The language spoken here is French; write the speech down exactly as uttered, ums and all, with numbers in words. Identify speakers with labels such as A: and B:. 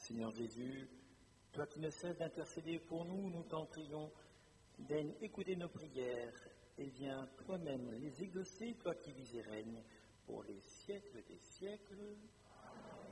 A: Seigneur Jésus, toi qui ne cesses d'intercéder pour nous, nous t'en prions, daigne écouter nos prières et viens toi-même les exaucer, toi qui vis et règnes pour les siècles des siècles.